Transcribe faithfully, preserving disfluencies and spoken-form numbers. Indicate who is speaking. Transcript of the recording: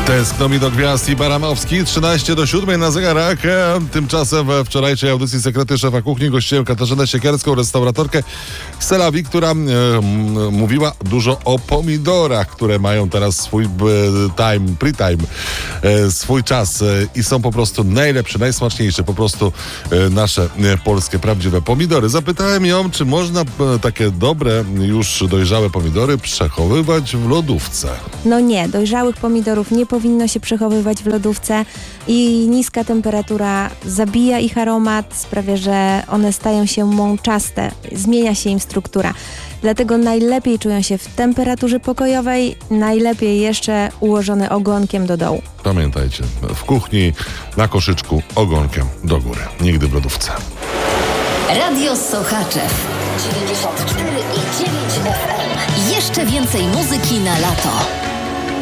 Speaker 1: Tęskno mi do gwiazd i Baranowski. trzynaście do siódmej na zegarach. Tymczasem we wczorajszej audycji Sekrety Szefa Kuchni gościłem Katarzynę Siekierską, restauratorkę z Tel Aviv, która e, m, mówiła dużo o pomidorach, które mają teraz swój e, time, pre-time, e, swój czas e, i są po prostu najlepsze, najsmaczniejsze, po prostu e, nasze e, polskie, prawdziwe pomidory. Zapytałem ją, czy można e, takie dobre, już dojrzałe pomidory przechowywać w lodówce.
Speaker 2: No nie, dojrzałych pomidorów nie powinno się przechowywać w lodówce i niska temperatura zabija ich aromat, sprawia, że one stają się mączaste, zmienia się im struktura. Dlatego najlepiej czują się w temperaturze pokojowej, najlepiej jeszcze ułożone ogonkiem do dołu.
Speaker 1: Pamiętajcie, w kuchni, na koszyczku, ogonkiem do góry, nigdy w lodówce.
Speaker 3: Radio Sochaczew dziewięćdziesiąt cztery i dziewięć F M. Jeszcze więcej muzyki na lato.